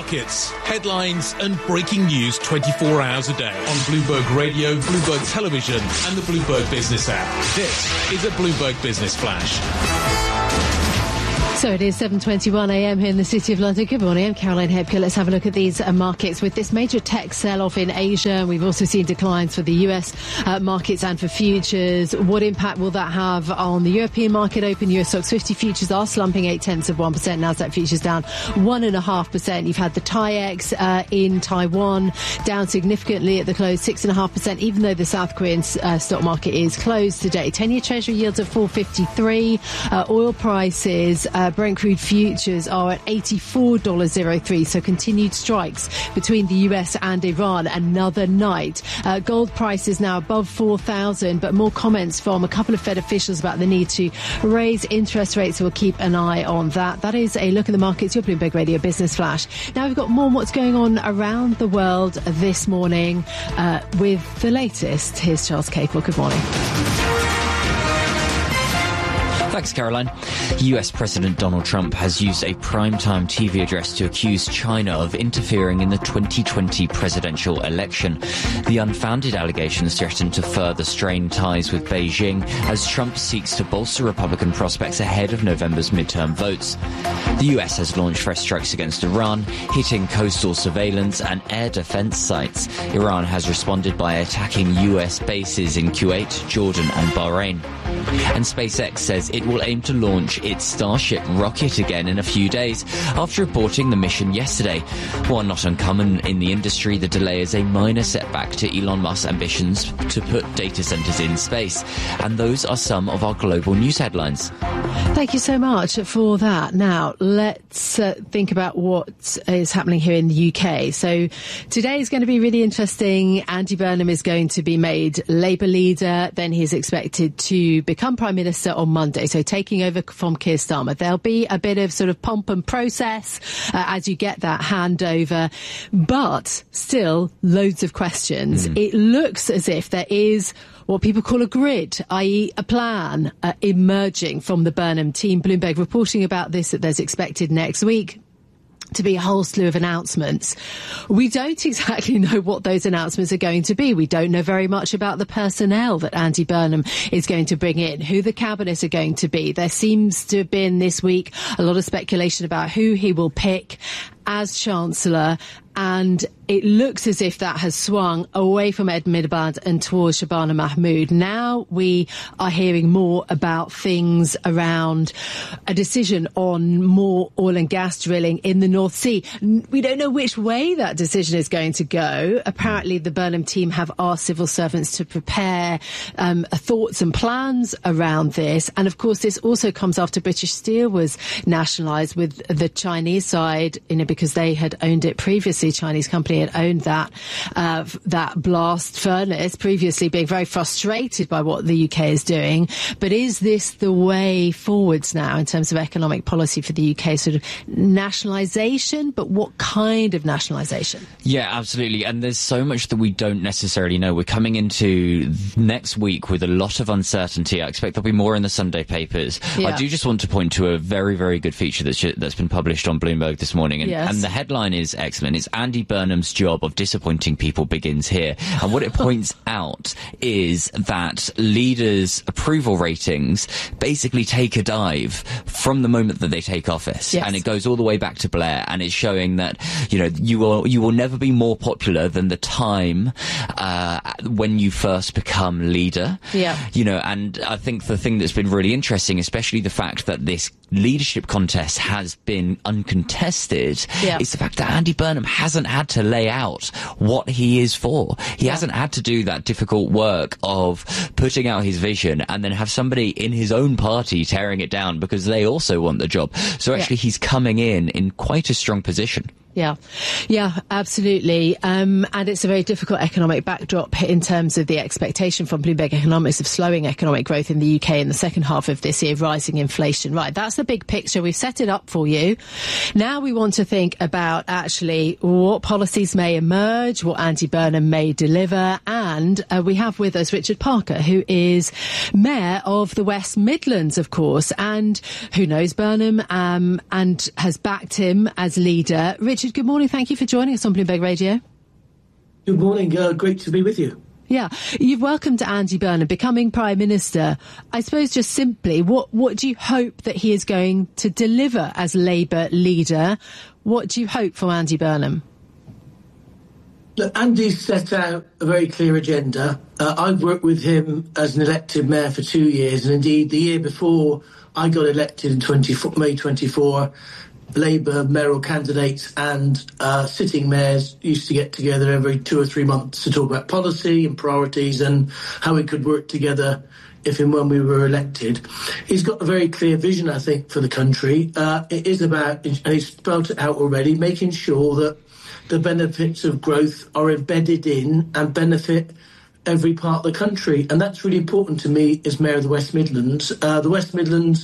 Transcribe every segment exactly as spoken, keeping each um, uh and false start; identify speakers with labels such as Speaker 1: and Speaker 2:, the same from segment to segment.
Speaker 1: markets, headlines and breaking news twenty-four hours a day on Bloomberg Radio, Bloomberg Television and the Bloomberg Business app. This is a Bloomberg Business Flash.
Speaker 2: So it is seven twenty-one a m here in the City of London. Good morning, I'm Caroline Hepker. Let's have a look at these uh, markets. With this major tech sell-off in Asia, we've also seen declines for the U S uh, markets and for futures. What impact will that have on the European market open? U S Stocks fifty futures are slumping eight tenths of one percent. Nasdaq futures down one and a half percent. You've had the TAIEX uh, in Taiwan down significantly at the close, six and a half percent, even though the South Korean uh, stock market is closed today. ten-year Treasury yields at four fifty-three. Uh, oil prices, uh, Brent crude futures are at eighty-four dollars oh three, so continued strikes between the U S and Iran another night. Uh, gold prices now above four thousand, but more comments from a couple of Fed officials about the need to raise interest rates, so we'll keep an eye on that. That is a look at the markets, your Bloomberg Radio Business Flash. Now we've got more on what's going on around the world this morning uh, with the latest. Here's Charles Capel. Good morning.
Speaker 3: Thanks, Caroline. U S President Donald Trump has used a primetime T V address to accuse China of interfering in the twenty twenty presidential election. The unfounded allegations threaten to further strain ties with Beijing as Trump seeks to bolster Republican prospects ahead of November's midterm votes. The U S has launched fresh strikes against Iran, hitting coastal surveillance and air defense sites. Iran has responded by attacking U S bases in Kuwait, Jordan and Bahrain. And SpaceX says it will aim to launch its Starship rocket again in a few days after aborting the mission yesterday. While not uncommon in the industry, the delay is a minor setback to Elon Musk's ambitions to put data centers in space. And those are some of our global news headlines.
Speaker 2: Thank you so much for that. Now, let's uh, think about what is happening here in the U K. So today is going to be really interesting. Andy Burnham is going to be made Labour leader. Then he's expected to become Prime Minister on Monday, so taking over from Keir Starmer. There'll be a bit of sort of pomp and process uh, as you get that handover, but still loads of questions. Mm. It looks as if there is what people call a grid, that is a plan uh, emerging from the Burnham team. Bloomberg reporting about this, that there's expected next week to be a whole slew of announcements. We don't exactly know what those announcements are going to be. We don't know very much about the personnel that Andy Burnham is going to bring in, who the cabinet are going to be. There seems to have been this week a lot of speculation about who he will pick as Chancellor, and it looks as if that has swung away from Ed Miliband and towards Shabana Mahmood. Now we are hearing more about things around a decision on more oil and gas drilling in the North Sea. We don't know which way that decision is going to go. Apparently the Burnham team have asked civil servants to prepare um, thoughts and plans around this. And of course this also comes after British Steel was nationalised, with the Chinese side, you know, because they had owned it previously. Chinese company had owned that uh, that blast furnace previously, being very frustrated by what the U K is doing. But is this the way forwards now in terms of economic policy for the U K? Sort of nationalisation, but what kind of nationalisation?
Speaker 3: Yeah, absolutely. And there's so much that we don't necessarily know. We're coming into next week with a lot of uncertainty. I expect there'll be more in the Sunday papers. Yeah. I do just want to point to a very, very good feature that's, that's been published on Bloomberg this morning. And,
Speaker 2: yes.
Speaker 3: and the headline is excellent. It's Andy Burnham's job of disappointing people begins here. And what it points out is that leaders' approval ratings basically take a dive from the moment that they take office.
Speaker 2: Yes.
Speaker 3: And it goes all the way back to Blair. And it's showing that, you know, you will, you will never be more popular than the time uh, when you first become leader.
Speaker 2: Yeah.
Speaker 3: You know, and I think the thing that's been really interesting, especially the fact that this leadership contest has been uncontested,
Speaker 2: yeah.
Speaker 3: is the fact that Andy Burnham hasn't had to lay out what he is for. He yeah. hasn't had to do that difficult work of putting out his vision and then have somebody in his own party tearing it down because they also want the job. So actually yeah. he's coming in in quite a strong position.
Speaker 2: Yeah, yeah, absolutely. Um, and it's a very difficult economic backdrop in terms of the expectation from Bloomberg Economics of slowing economic growth in the U K in the second half of this year, rising inflation. Right, that's the big picture. We've set it up for you. Now we want to think about actually what policies may emerge, what Andy Burnham may deliver. And uh, we have with us Richard Parker, who is Mayor of the West Midlands, of course, and who knows Burnham um, and has backed him as leader. Richard, Richard, good morning. Thank you for joining us on Bloomberg Radio.
Speaker 4: Good morning. Uh, great to be with you.
Speaker 2: Yeah, you've welcomed Andy Burnham becoming Prime Minister. I suppose just simply, what, what do you hope that he is going to deliver as Labour leader? What do you hope for Andy Burnham?
Speaker 4: Look, Andy's set out a very clear agenda. Uh, I've worked with him as an elected mayor for two years, and indeed the year before I got elected in May twenty-four, Labour mayoral candidates and uh, sitting mayors used to get together every two or three months to talk about policy and priorities and how we could work together if and when we were elected. He's got a very clear vision, I think, for the country. Uh, it is about, and he's spelled it out already, making sure that the benefits of growth are embedded in and benefit every part of the country. And that's really important to me as Mayor of the West Midlands. Uh, the West Midlands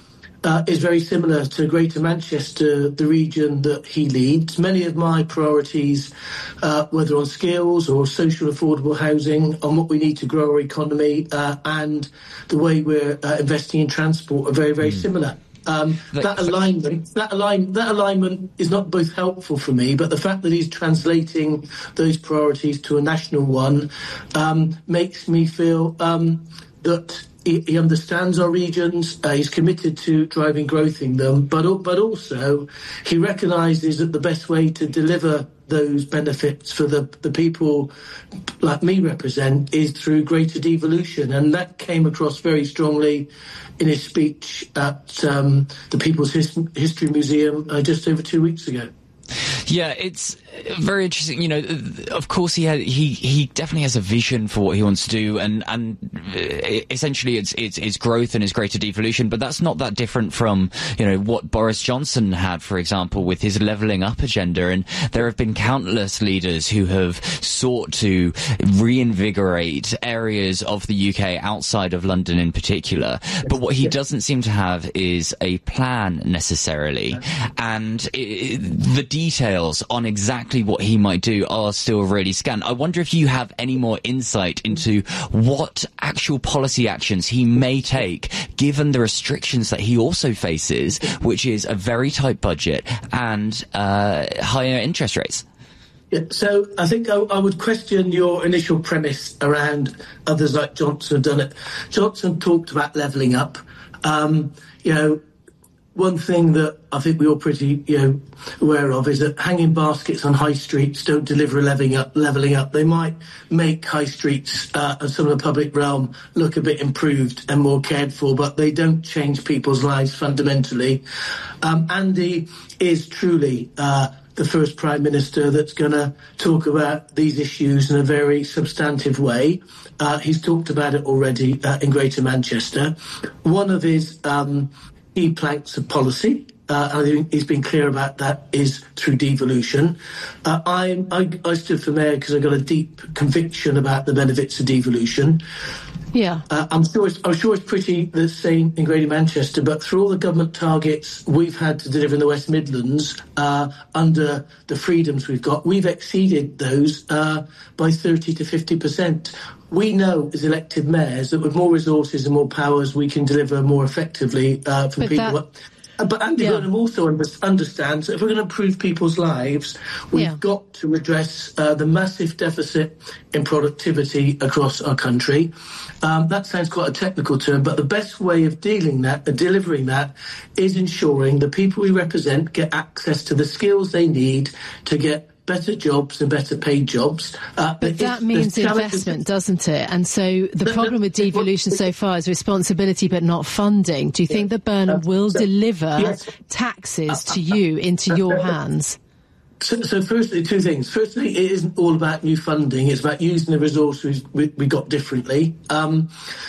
Speaker 4: Uh, is very similar to Greater Manchester, the region that he leads. Many of my priorities, uh, whether on skills or social affordable housing, on what we need to grow our economy uh, and the way we're uh, investing in transport are very, very mm. similar. Um, that alignment, that align, that alignment is not both helpful for me, but the fact that he's translating those priorities to a national one um, makes me feel um, that He, he understands our regions, uh, he's committed to driving growth in them, but, but also he recognises that the best way to deliver those benefits for the, the people like me represent is through greater devolution. And that came across very strongly in his speech at um, the People's His- History Museum uh, just over two weeks ago.
Speaker 3: Yeah, it's very interesting. You know, of course, he had, he he definitely has a vision for what he wants to do, and and essentially it's it's, it's growth and it's greater devolution. But that's not that different from, you know, what Boris Johnson had, for example, with his levelling up agenda. And there have been countless leaders who have sought to reinvigorate areas of the U K outside of London in particular. But what he doesn't seem to have is a plan necessarily, and it, the details on exactly what he might do are still really scant. I wonder if you have any more insight into what actual policy actions he may take, given the restrictions that he also faces, which is a very tight budget and uh, higher interest rates.
Speaker 4: Yeah, so I think I, I would question your initial premise around others like Johnson have done it. Johnson talked about levelling up. Um, you know, one thing that I think we're all pretty, you know, aware of is that hanging baskets on high streets don't deliver a levelling up. Levelling up. They might make high streets uh, and some of the public realm look a bit improved and more cared for, but they don't change people's lives fundamentally. Um, Andy is truly uh, the first Prime Minister that's going to talk about these issues in a very substantive way. Uh, he's talked about it already uh, in Greater Manchester. One of his um, key planks of policy, uh, I think he's been clear about that, is through devolution. Uh, I, I, I stood for mayor because I got a deep conviction about the benefits of devolution.
Speaker 2: Yeah,
Speaker 4: uh, I'm sure it's, I'm sure it's pretty the same in Greater Manchester, but through all the government targets we've had to deliver in the West Midlands uh, under the freedoms we've got, we've exceeded those uh, by thirty to fifty percent. We know as elected mayors that with more resources and more powers, we can deliver more effectively uh, for
Speaker 2: but
Speaker 4: people.
Speaker 2: That...
Speaker 4: But Andy
Speaker 2: yeah.
Speaker 4: Burnham also under- understands that if we're going to improve people's lives, we've
Speaker 2: yeah.
Speaker 4: got to address uh, the massive deficit in productivity across our country. Um, that sounds quite a technical term, but the best way of dealing that, uh, delivering that, is ensuring the people we represent get access to the skills they need to get better jobs and better paid jobs. Uh,
Speaker 2: but that means investment, doesn't it? And so the no, problem no, with devolution so far is responsibility but not funding. Do you yeah. think that Burnham will so, deliver yes. taxes to you into your hands?
Speaker 4: So, so firstly, two things. Firstly, it isn't all about new funding. It's about using the resources we, we got differently. Um,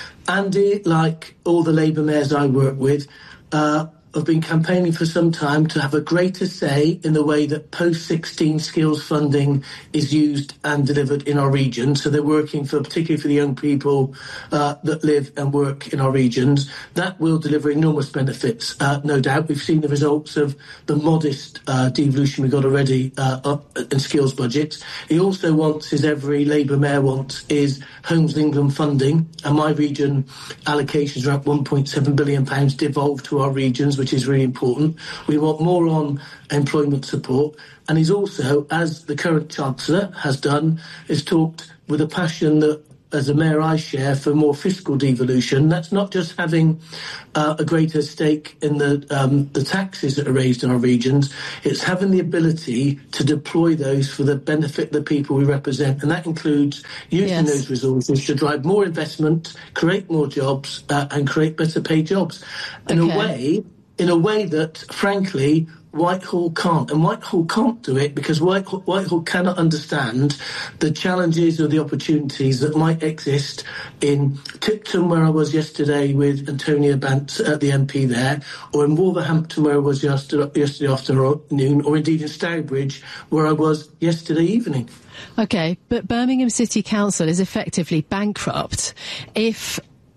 Speaker 4: Andy, like all the Labour mayors I work with, uh, have been campaigning for some time to have a greater say in the way that post sixteen skills funding is used and delivered in our region. So they're working for, particularly for the young people uh, that live and work in our regions. That will deliver enormous benefits, uh, no doubt. We've seen the results of the modest uh, devolution we got already uh, up in skills budgets. He also wants, as every Labour mayor wants, is Homes England funding. And my region allocations are at one point seven billion pounds devolved to our regions, which is really important. We want more on employment support. And he's also, as the current Chancellor has done, has talked with a passion that, as a mayor, I share for more fiscal devolution. That's not just having uh, a greater stake in the um, the taxes that are raised in our regions. It's having the ability to deploy those for the benefit of the people we represent. And that includes using yes. those resources to drive more investment, create more jobs, uh, and create better paid jobs. In okay. a way, in a way that, frankly, Whitehall can't. And Whitehall can't do it because Whitehall, Whitehall cannot understand the challenges or the opportunities that might exist in Tipton, where I was yesterday with Antonia Bantz, uh, the M P there, or in Wolverhampton, where I was yesterday, yesterday afternoon, or indeed in Stourbridge, where I was yesterday evening.
Speaker 2: OK, but Birmingham City Council is effectively bankrupt. If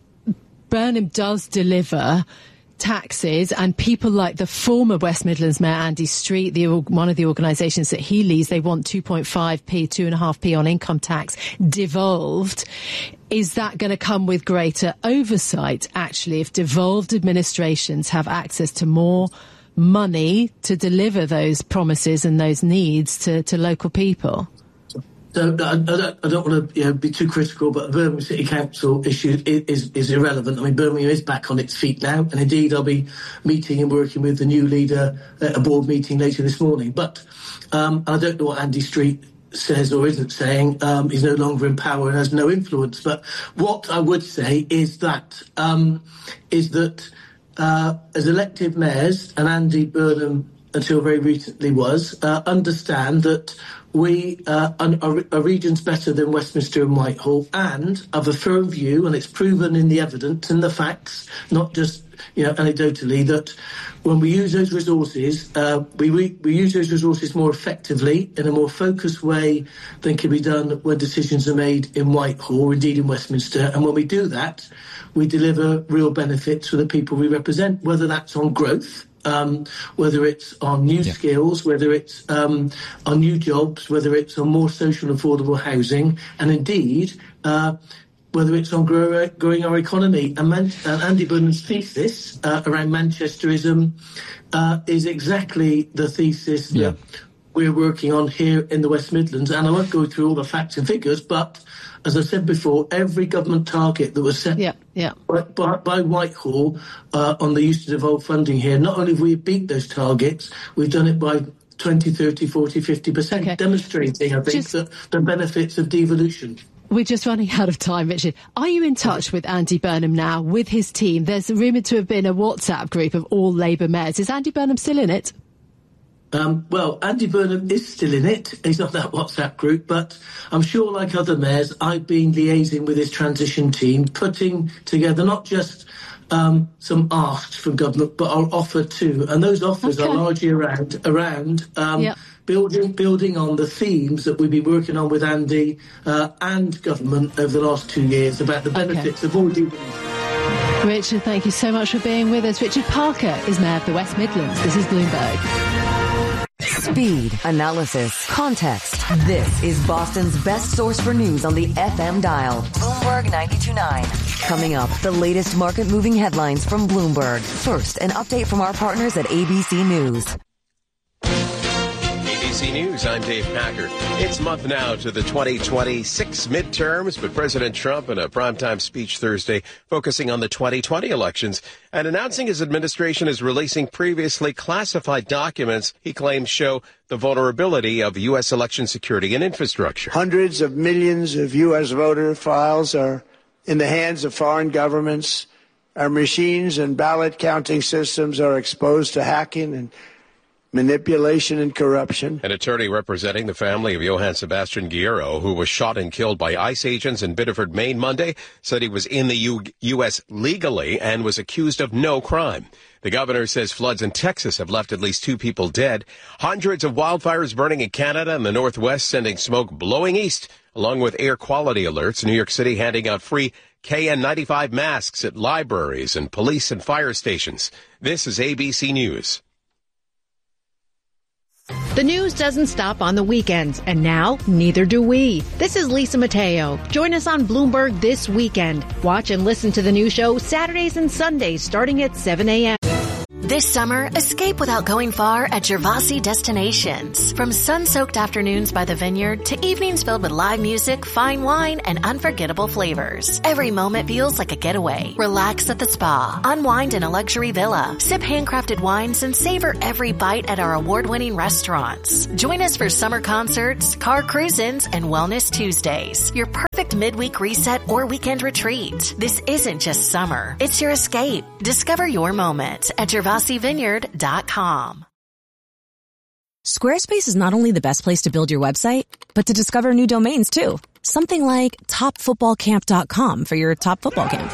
Speaker 2: Burnham does deliver taxes, and people like the former West Midlands Mayor Andy Street, the, one of the organisations that he leads, they want two point five p, two point five p on income tax devolved. Is that going to come with greater oversight, actually, if devolved administrations have access to more money to deliver those promises and those needs to, to local people?
Speaker 4: So, I, I, don't, I don't want to you know, be too critical, but the Birmingham City Council issue is, is, is irrelevant. I mean, Birmingham is back on its feet now, and indeed I'll be meeting and working with the new leader at a board meeting later this morning. But um, I don't know what Andy Street says or isn't saying. Um, he's no longer in power and has no influence. But what I would say is that um, is that uh, as elected mayors, and Andy Burnham until very recently was, uh, understand that we uh, are, are regions better than Westminster and Whitehall, and have a firm view, and it's proven in the evidence and the facts, not just you know anecdotally, that when we use those resources, uh, we, we we use those resources more effectively in a more focused way than can be done when decisions are made in Whitehall or indeed in Westminster. And when we do that, we deliver real benefits for the people we represent, whether that's on growth, Um, whether it's on new yeah. skills, whether it's um, on new jobs, whether it's on more social and affordable housing, and indeed uh, whether it's on grow, growing our economy. And, Man- and Andy Burnham's thesis uh, around Manchesterism uh, is exactly the thesis that yeah. we're working on here in the West Midlands. And I won't go through all the facts and figures, but as I said before, every government target that was set
Speaker 2: yeah, yeah.
Speaker 4: By, by, by Whitehall uh, on the use of devolved funding here, not only have we beat those targets, we've done it by twenty, thirty, forty, fifty percent, okay. demonstrating, I think, Just... the, the benefits of devolution.
Speaker 2: We're just running out of time, Richard. Are you in touch with Andy Burnham now, with his team? There's rumoured to have been a WhatsApp group of all Labour mayors. Is Andy Burnham still in it?
Speaker 4: Um, well, Andy Burnham is still in it. He's not that WhatsApp group, but I'm sure, like other mayors, I've been liaising with his transition team, putting together not just um, some asks from government, but our offer too. And those offers okay. are largely around around um, yep. building building on the themes that we've been working on with Andy uh, and government over the last two years about the benefits okay. of all devolution.
Speaker 2: Richard, thank you so much for being with us. Richard Parker is Mayor of the West Midlands. This is Bloomberg.
Speaker 5: Speed, analysis, context. This is Boston's best source for news on the F M dial. Bloomberg ninety-two point nine. Coming up, the latest market-moving headlines from Bloomberg. First, an update from our partners at A B C News.
Speaker 6: A B C News, I'm Dave Packer. It's a month now to the twenty twenty-six midterms, but President Trump in a primetime speech Thursday focusing on the twenty twenty elections and announcing his administration is releasing previously classified documents he claims show the vulnerability of U S election security and infrastructure.
Speaker 7: Hundreds of millions of U S voter files are in the hands of foreign governments. Our machines and ballot counting systems are exposed to hacking and manipulation and corruption.
Speaker 6: An attorney representing the family of Johann Sebastian Guerrero, who was shot and killed by ICE agents in Biddeford, Maine Monday, said he was in the U- U.S. legally and was accused of no crime. The governor says floods in Texas have left at least two people dead. Hundreds of wildfires burning in Canada and the Northwest, sending smoke blowing east, along with air quality alerts. New York City handing out free K N ninety-five masks at libraries and police and fire stations. This is A B C News.
Speaker 8: The news doesn't stop on the weekends, and now neither do we. This is Lisa Mateo. Join us on Bloomberg this weekend. Watch and listen to the new show Saturdays and Sundays starting at seven a.m.
Speaker 9: This summer, escape without going far at Gervasi Destinations. From sun-soaked afternoons by the vineyard to evenings filled with live music, fine wine, and unforgettable flavors. Every moment feels like a getaway. Relax at the spa, unwind in a luxury villa, sip handcrafted wines, and savor every bite at our award-winning restaurants. Join us for summer concerts, car cruise-ins, and Wellness Tuesdays. Your perfect midweek reset or weekend retreat. This isn't just summer. It's your escape. Discover your moment at gervasi vineyard dot com.
Speaker 10: Squarespace is not only the best place to build your website, but to discover new domains too. Something like top football camp dot com for your top football camp.